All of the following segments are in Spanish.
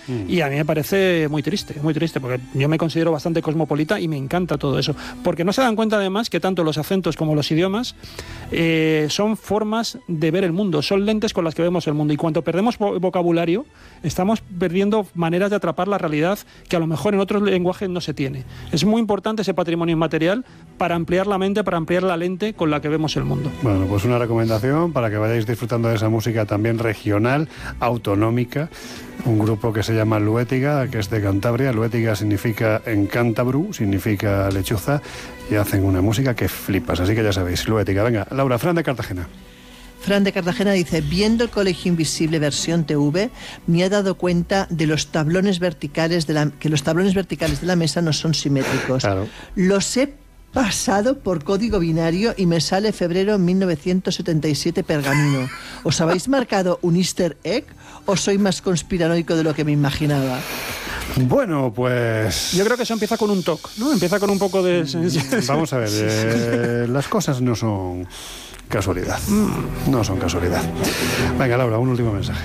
y a mí me parece muy triste, porque yo me considero bastante cosmopolita y me encanta todo eso, porque no se dan cuenta además que tanto los acentos como los idiomas son formas de ver el mundo, son lentes con las que vemos el mundo, y cuando perdemos vocabulario estamos perdiendo maneras de atrapar la realidad que a lo mejor en otros lenguajes no se tiene. Es muy importante ese patrimonio inmaterial para ampliar la mente, para ampliar la lente con la que vemos el mundo. Bueno, pues una recomendación para que vayáis disfrutando de esa música también regional, autonómica, un grupo que se llama Luétiga, que es de Cantabria. Luétiga significa en cántabru, significa lechuza, y hacen una música que flipas, así que ya sabéis, Luétiga. Venga, Laura, Fran de Cartagena. Fran de Cartagena dice: viendo el Colegio Invisible versión TV, me he dado cuenta de los tablones verticales que los tablones verticales de la mesa no son simétricos. Claro. Los he pasado por código binario y me sale febrero 1977 pergamino. ¿Os habéis marcado un easter egg o soy más conspiranoico de lo que me imaginaba? Bueno, pues... yo creo que eso empieza con un toque, ¿no? Empieza con un poco de... Vamos a ver, las cosas no son casualidad. No son casualidad. Venga, Laura, un último mensaje.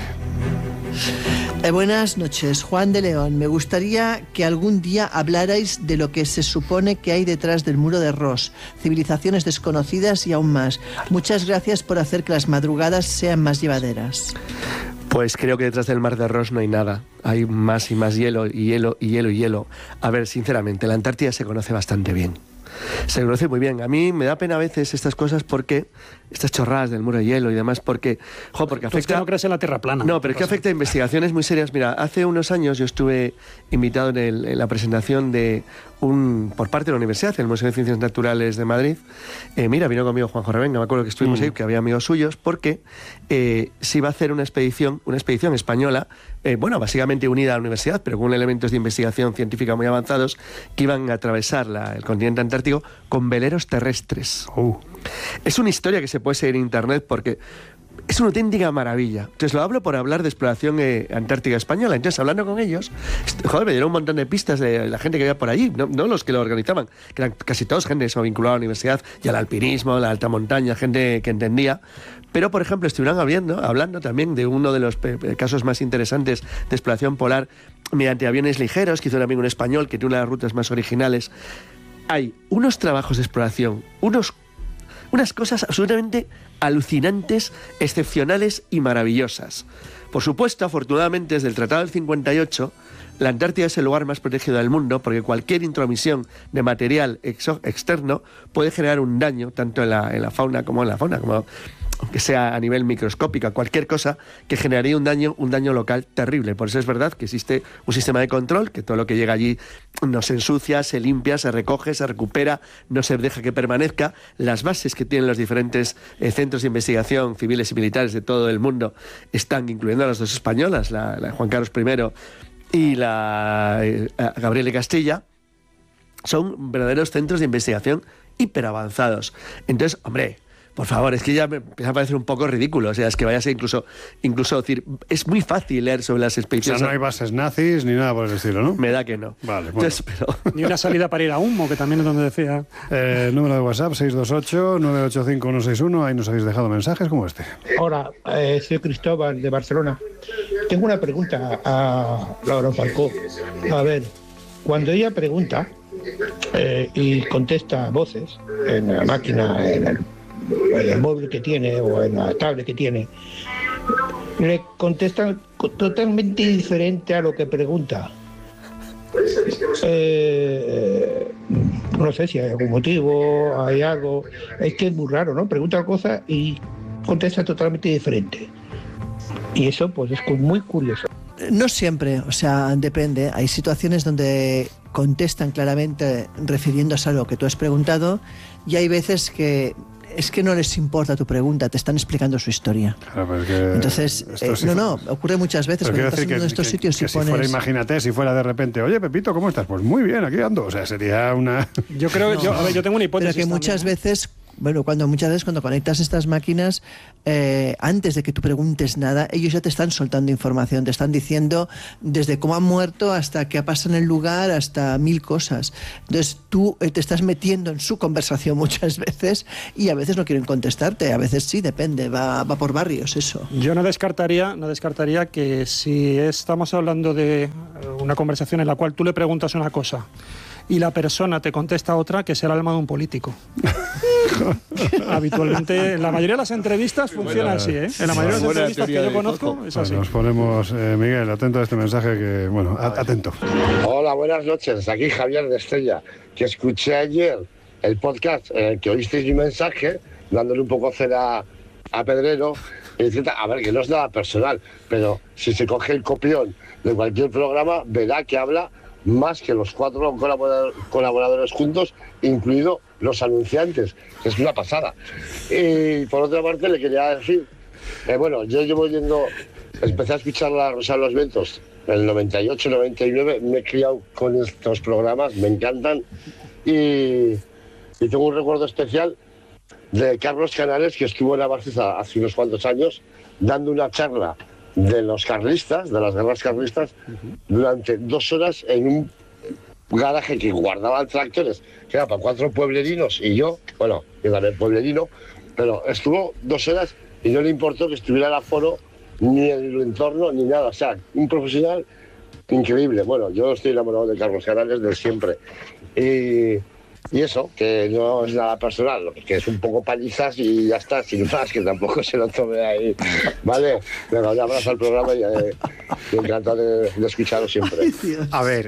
Buenas noches, Juan de León. Me gustaría que algún día hablarais de lo que se supone que hay detrás del muro de Ross, civilizaciones desconocidas y aún más. Muchas gracias por hacer que las madrugadas sean más llevaderas. Pues creo que detrás del mar de Ross no hay nada. Hay más y más hielo, y hielo, y hielo, y hielo. A ver, sinceramente, la Antártida se conoce bastante bien. Se conoce muy bien. A mí me da pena a veces estas cosas porque... estas chorradas del muro de hielo y demás, porque afecta... Tú es que no crees en la tierra plana. No, pero es que afecta a investigaciones muy serias. Mira, hace unos años yo estuve invitado en la presentación de por parte de la universidad, el Museo de Ciencias Naturales de Madrid. Vino conmigo Juanjo Revenga, me acuerdo que estuvimos ahí, que había amigos suyos, porque se iba a hacer una expedición española, básicamente unida a la universidad, pero con elementos de investigación científica muy avanzados, que iban a atravesar el continente antártico con veleros terrestres. Es una historia que se puede seguir en internet porque es una auténtica maravilla. Entonces lo hablo por hablar de exploración antártica española. Entonces, hablando con ellos, me dieron un montón de pistas de la gente que había por allí, no los que lo organizaban, que eran casi todos gente vinculada a la universidad y al alpinismo, a la alta montaña, gente que entendía. Pero, por ejemplo, estuvieron hablando también de uno de los casos más interesantes de exploración polar mediante aviones ligeros, que hizo también un español, que tiene una de las rutas más originales. Hay unos trabajos de exploración, unas cosas absolutamente alucinantes, excepcionales y maravillosas. Por supuesto, afortunadamente, desde el Tratado del 58, la Antártida es el lugar más protegido del mundo, porque cualquier intromisión de material externo puede generar un daño, tanto en la fauna como aunque sea a nivel microscópico, cualquier cosa que generaría un daño local terrible. Por eso es verdad que existe un sistema de control, que todo lo que llega allí no se ensucia, se limpia, se recoge, se recupera, no se deja que permanezca. Las bases que tienen los diferentes centros de investigación civiles y militares de todo el mundo están, incluyendo las dos españolas, la Juan Carlos I y la Gabriel Castilla, son verdaderos centros de investigación hiperavanzados. Entonces, hombre, por favor, es que ya me empieza a parecer un poco ridículo. O sea, es que vaya a ser incluso decir, es muy fácil leer sobre las expediciones. O sea, no hay bases nazis ni nada por el estilo, ¿no? Me da que no. Vale, bueno. Entonces, Ni una salida para ir a Humo, que también es donde decía. Número de WhatsApp, 628-985-161. Ahí nos habéis dejado mensajes como este. Hola, soy Cristóbal de Barcelona. Tengo una pregunta a Laura Falcó. A ver, cuando ella pregunta y contesta voces en la máquina, en el móvil que tiene o en la tablet que tiene, le contestan totalmente diferente a lo que pregunta. No sé si hay algún motivo, hay algo. Es que es muy raro, ¿no? Pregunta cosas y contesta totalmente diferente. Y eso pues es muy curioso. No siempre, o sea, depende. Hay situaciones donde contestan claramente refiriéndose a lo que tú has preguntado, y hay veces que es que no les importa tu pregunta, te están explicando su historia. Claro, pues que entonces, ocurre muchas veces cuando estás en estos sitios y pones... Si fuera, imagínate, si fuera de repente, oye, Pepito, ¿cómo estás? Pues muy bien, aquí ando. O sea, sería una... Yo creo, yo tengo una hipótesis. Pero que muchas veces Bueno, muchas veces cuando conectas estas máquinas, antes de que tú preguntes nada, ellos ya te están soltando información, te están diciendo desde cómo han muerto hasta qué ha pasado en el lugar, hasta 1000 cosas. Entonces tú te estás metiendo en su conversación muchas veces y a veces no quieren contestarte, a veces sí, depende, va por barrios eso. Yo no descartaría que si estamos hablando de una conversación en la cual tú le preguntas una cosa y la persona te contesta otra, que sea el alma de un político. Habitualmente, en la mayoría de las entrevistas funciona así, ¿eh? En la mayoría de las entrevistas que yo conozco es así. Nos ponemos, Miguel, atento a este mensaje que, bueno, atento. Hola, buenas noches. Aquí Javier de Estella, que escuché ayer el podcast en el que oísteis mi mensaje, dándole un poco cera a Pedrero, y diciendo, a ver, que no es nada personal, pero si se coge el copión de cualquier programa, verá que habla más que los 4 colaboradores juntos, incluido los anunciantes, que es una pasada. Y por otra parte le quería decir, bueno, yo llevo empecé a escuchar la Rosa de los Vientos en el 98, 99, me he criado con estos programas, me encantan, y tengo un recuerdo especial de Carlos Canales, que estuvo en Navarcesa hace unos cuantos años, dando una charla de los carlistas, de las guerras carlistas, durante 2 horas en un garaje que guardaban tractores, que era para 4 pueblerinos y yo también pueblerino, pero estuvo 2 horas y no le importó que estuviera el aforo, ni el entorno, ni nada. O sea, un profesional increíble. Bueno, yo estoy enamorado de Carlos Canales de siempre. Y eso, que no es nada personal, que es un poco palizas y ya está, sin más, que tampoco se lo tome ahí. Vale, venga, un abrazo al programa y encantado de escucharos siempre. A ver,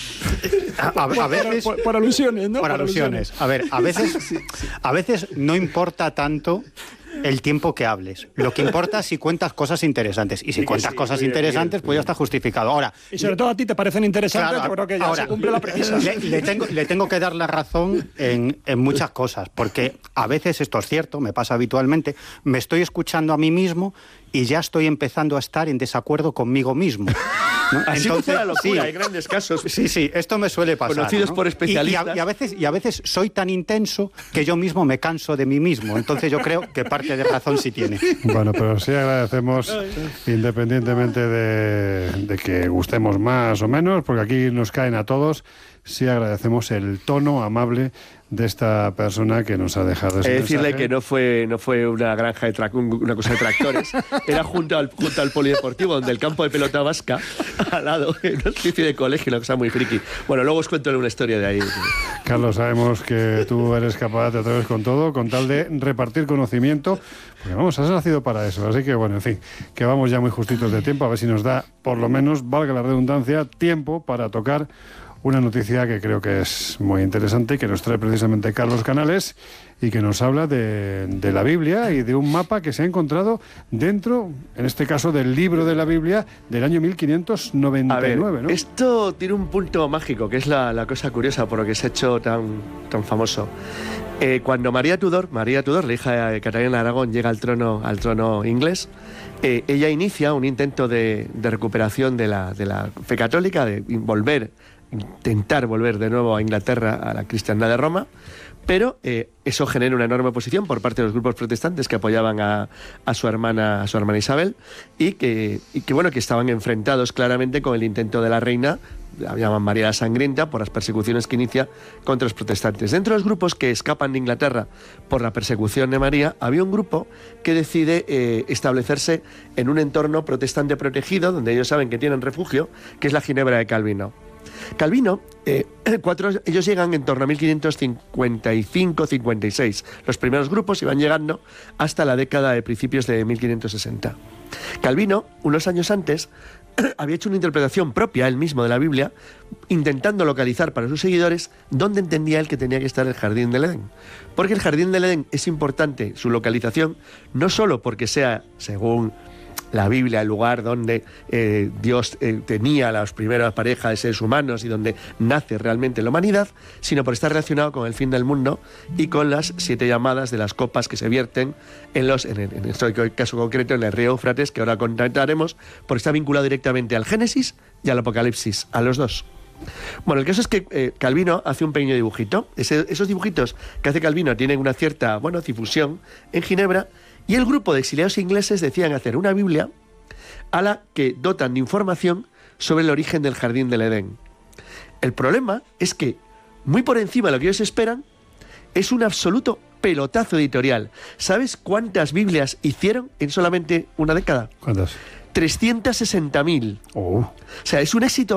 a veces... Por alusiones, ¿no? Por alusiones. A ver, a veces no importa tanto el tiempo que hables. Lo que importa es si cuentas cosas interesantes. Y si cuentas cosas interesantes, pues ya está justificado. Ahora, y sobre todo a ti te parecen interesantes, claro, yo creo que ya se cumple la premisa. Le tengo que dar la razón en muchas cosas, porque a veces esto es cierto, me pasa habitualmente, me estoy escuchando a mí mismo y ya estoy empezando a estar en desacuerdo conmigo mismo, ¿no? Así entonces, la locura, sí, hay grandes casos. Sí, esto me suele pasar. Conocidos, ¿no?, por especialistas. Y a veces soy tan intenso que yo mismo me canso de mí mismo. Entonces yo creo que parte de razón sí tiene. Bueno, pero sí agradecemos, independientemente de que gustemos más o menos, porque aquí nos caen a todos, sí agradecemos el tono amable de esta persona que nos ha dejado ese decirle mensaje. que no fue una granja de una cosa de tractores, era junto al polideportivo, donde el campo de pelota vasca, al lado, una especie de colegio, una cosa muy friki. Bueno, luego os cuento una historia de ahí. Carlos, sabemos que tú eres capaz, te atreves con todo, con tal de repartir conocimiento, porque vamos, has nacido para eso, así que bueno, en fin, que vamos ya muy justitos de tiempo, a ver si nos da, por lo menos, valga la redundancia, tiempo para tocar una noticia que creo que es muy interesante y que nos trae precisamente Carlos Canales y que nos habla de la Biblia y de un mapa que se ha encontrado dentro, en este caso, del libro de la Biblia del año 1599. A ver, ¿no? Esto tiene un punto mágico, que es la cosa curiosa por lo que se ha hecho tan famoso. Cuando María Tudor, la hija de Catalina de Aragón, llega al trono inglés, ella inicia un intento de recuperación de la fe católica, de intentar volver de nuevo a Inglaterra, a la cristiandad de Roma, pero eso genera una enorme oposición por parte de los grupos protestantes que apoyaban a su hermana Isabel y que estaban enfrentados claramente con el intento de la reina, la llaman María la Sangrienta, por las persecuciones que inicia contra los protestantes. Dentro de los grupos que escapan de Inglaterra por la persecución de María, había un grupo que decide establecerse en un entorno protestante protegido, donde ellos saben que tienen refugio, que es la Ginebra de Calvino. Ellos llegan en torno a 1555-56. Los primeros grupos iban llegando hasta la década de principios de 1560. Calvino, unos años antes, había hecho una interpretación propia él mismo de la Biblia, intentando localizar para sus seguidores dónde entendía él que tenía que estar el Jardín del Edén. Porque el Jardín del Edén es importante, su localización, no solo porque sea, según la Biblia, el lugar donde Dios tenía las primeras parejas de seres humanos y donde nace realmente la humanidad, sino por estar relacionado con el fin del mundo y con las 7 llamadas de las copas que se vierten en este caso concreto en el río Éufrates, que ahora comentaremos, porque está vinculado directamente al Génesis y al Apocalipsis, a los dos. Bueno, el caso es que Calvino hace un pequeño dibujito. Esos dibujitos que hace Calvino tienen una cierta, difusión en Ginebra, y el grupo de exiliados ingleses decían hacer una Biblia a la que dotan de información sobre el origen del jardín del Edén. El problema es que, muy por encima de lo que ellos esperan, es un absoluto pelotazo editorial. ¿Sabes cuántas Biblias hicieron en solamente una década? ¿Cuántas? 360.000. Oh. O sea, es un éxito